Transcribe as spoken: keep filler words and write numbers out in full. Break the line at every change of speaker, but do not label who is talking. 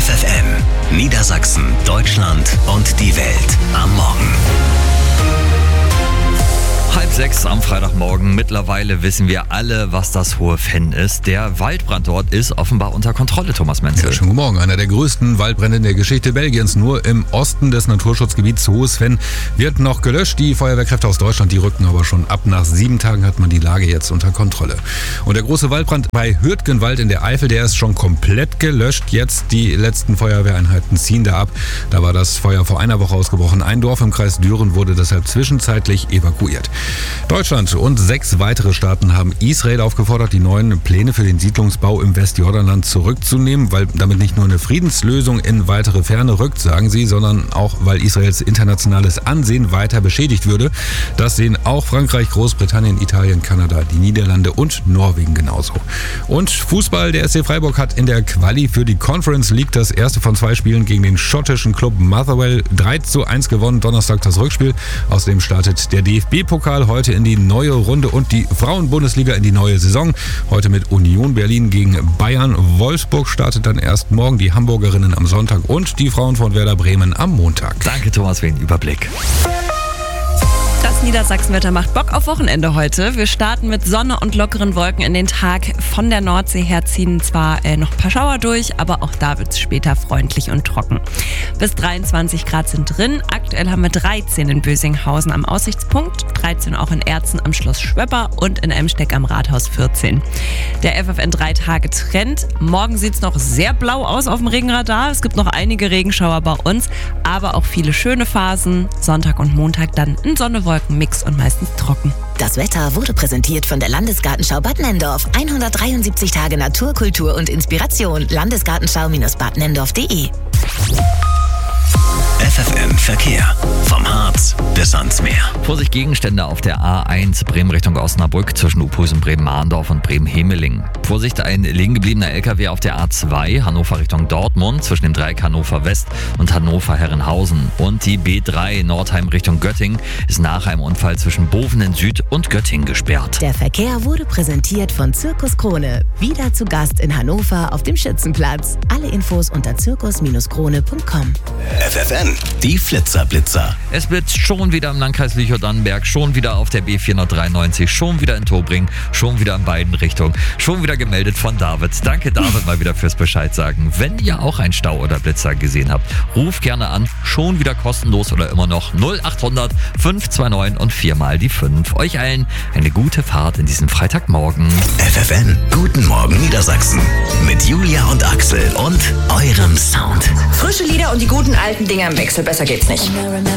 F F M, Niedersachsen, Deutschland und die Welt am Morgen.
Halb sechs am Freitagmorgen. Mittlerweile wissen wir alle, was das Hohe Venn ist. Der Waldbrand dort ist offenbar unter Kontrolle, Thomas Menzel.
Ja, schönen guten Morgen. Einer der größten Waldbrände in der Geschichte Belgiens. Nur im Osten des Naturschutzgebiets Hohes Venn wird noch gelöscht. Die Feuerwehrkräfte aus Deutschland, die rücken aber schon ab. Nach sieben Tagen hat man die Lage jetzt unter Kontrolle. Und der große Waldbrand bei Hürtgenwald in der Eifel, der ist schon komplett gelöscht. Jetzt die letzten Feuerwehreinheiten ziehen da ab. Da war das Feuer vor einer Woche ausgebrochen. Ein Dorf im Kreis Düren wurde deshalb zwischenzeitlich evakuiert. Deutschland und sechs weitere Staaten haben Israel aufgefordert, die neuen Pläne für den Siedlungsbau im Westjordanland zurückzunehmen, weil damit nicht nur eine Friedenslösung in weitere Ferne rückt, sagen sie, sondern auch, weil Israels internationales Ansehen weiter beschädigt würde. Das sehen auch Frankreich, Großbritannien, Italien, Kanada, die Niederlande und Norwegen genauso. Und Fußball, der S C Freiburg hat in der Quali für die Conference League das erste von zwei Spielen gegen den schottischen Club Motherwell drei zu eins gewonnen. Donnerstag das Rückspiel. Außerdem startet der D F B-Pokal heute in die neue Runde und die Frauen-Bundesliga in die neue Saison. Heute mit Union Berlin gegen Bayern. Wolfsburg startet dann erst morgen, die Hamburgerinnen am Sonntag und die Frauen von Werder Bremen am Montag.
Danke, Thomas, für den Überblick.
Das Niedersachsenwetter macht Bock auf Wochenende heute. Wir starten mit Sonne und lockeren Wolken in den Tag. Von der Nordsee her ziehen zwar äh, noch ein paar Schauer durch, aber auch da wird es später freundlich und trocken. Bis dreiundzwanzig Grad sind drin. Aktuell haben wir dreizehn in Bösinghausen am Aussichtspunkt, dreizehn auch in Erzen am Schloss Schwöpper und in Emsteck am Rathaus vierzehn. Der F F N drei Tage Trend. Morgen sieht es noch sehr blau aus auf dem Regenradar. Es gibt noch einige Regenschauer bei uns, aber auch viele schöne Phasen. Sonntag und Montag dann in Sonne, Wolken, Mix und meistens trocken.
Das Wetter wurde präsentiert von der Landesgartenschau Bad Nenndorf. hundertdreiundsiebzig Tage Natur, Kultur und Inspiration. Landesgartenschau-bad nendorf punkt de.
F F M Verkehr. Vom Harz bis ans Meer.
Vorsicht, Gegenstände auf der A eins Bremen Richtung Osnabrück zwischen Uphusen, Bremen-Mahndorf und Bremen-Hemeling. Vorsicht, ein liegen gebliebener L K W auf der A zwei Hannover Richtung Dortmund zwischen dem Dreieck Hannover West und Hannover-Herrenhausen. Und die B drei Nordheim Richtung Göttingen ist nach einem Unfall zwischen Bovenen Süd und Göttingen gesperrt.
Der Verkehr wurde präsentiert von Zirkus Krone. Wieder zu Gast in Hannover auf dem Schützenplatz. Alle Infos unter zirkus krone punkt com.
F F N, die Flitzerblitzer.
Es blitzt schon wieder im Landkreis Lüchow-Dannenberg, schon wieder auf der B vierhundertdreiundneunzig, schon wieder in Tobring, schon wieder in beiden Richtungen, schon wieder gemeldet von David. Danke David mal wieder fürs Bescheid sagen. Wenn ihr auch einen Stau oder Blitzer gesehen habt, ruft gerne an, schon wieder kostenlos oder immer noch null acht hundert fünf zwei neun und viermal die fünf. Euch allen eine gute Fahrt in diesem Freitagmorgen.
F F N, guten Morgen Niedersachsen. Mit Julia und Axel und eurem Sound.
Frische Lieder und die guten alten Dinger im Wechsel. Besser geht's nicht.